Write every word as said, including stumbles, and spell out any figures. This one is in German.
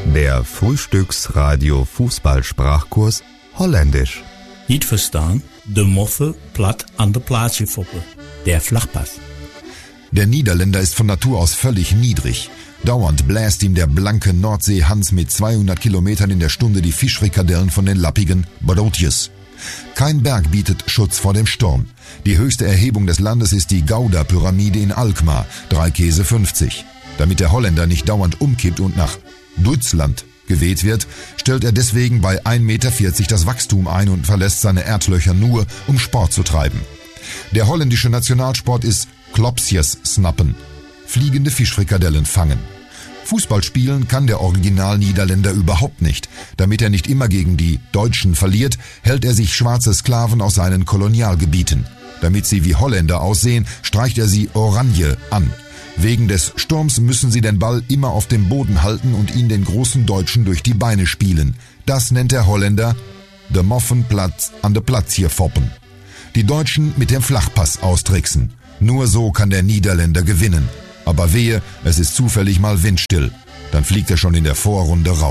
Der Frühstücksradio Fußballsprachkurs Holländisch. Niet verstaan, de Moffe platt an de plaatsje foppen. Der Flachpass. Der Niederländer ist von Natur aus völlig niedrig. Dauernd bläst ihm der blanke Nordsee-Hans mit zweihundert Kilometern in der Stunde die Fischfrikadellen von den lappigen Broodjes. Kein Berg bietet Schutz vor dem Sturm. Die höchste Erhebung des Landes ist die Gouda-Pyramide in Alkmaar, drei Käse fünfzig. Damit der Holländer nicht dauernd umkippt und nach Deutschland geweht wird, stellt er deswegen bei ein Meter vierzig das Wachstum ein und verlässt seine Erdlöcher nur, um Sport zu treiben. Der holländische Nationalsport ist Klopsjes snappen, fliegende Fischfrikadellen fangen. Fußball spielen kann der Original-Niederländer überhaupt nicht. Damit er nicht immer gegen die Deutschen verliert, hält er sich schwarze Sklaven aus seinen Kolonialgebieten. Damit sie wie Holländer aussehen, streicht er sie Oranje an. Wegen des Sturms müssen sie den Ball immer auf dem Boden halten und ihn den großen Deutschen durch die Beine spielen. Das nennt der Holländer de Moffenplatz an de Platz hier foppen. Die Deutschen mit dem Flachpass austricksen. Nur so kann der Niederländer gewinnen. Aber wehe, es ist zufällig mal windstill. Dann fliegt er schon in der Vorrunde raus.